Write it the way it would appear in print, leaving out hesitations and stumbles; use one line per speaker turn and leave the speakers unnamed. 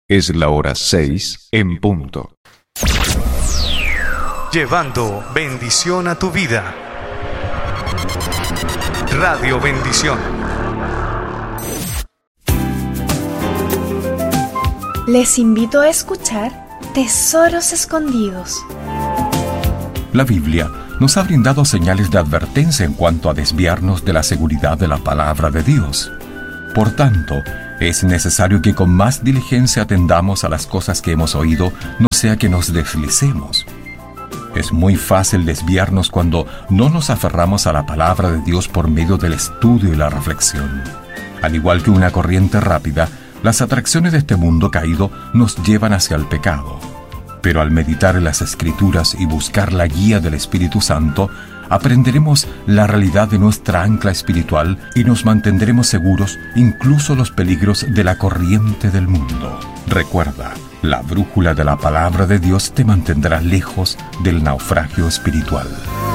Es la hora 6 en punto.
Llevando bendición a tu vida. Radio Bendición.
Les invito a escuchar Tesoros Escondidos.
La Biblia nos ha brindado señales de advertencia en cuanto a desviarnos de la seguridad de la palabra de Dios. Por tanto, es necesario que con más diligencia atendamos a las cosas que hemos oído, no sea que nos deslicemos. Es muy fácil desviarnos cuando no nos aferramos a la palabra de Dios por medio del estudio y la reflexión. Al igual que una corriente rápida, las atracciones de este mundo caído nos llevan hacia el pecado. Pero al meditar en las Escrituras y buscar la guía del Espíritu Santo, aprenderemos la realidad de nuestra ancla espiritual y nos mantendremos seguros incluso los peligros de la corriente del mundo. Recuerda, la brújula de la palabra de Dios te mantendrá lejos del naufragio espiritual.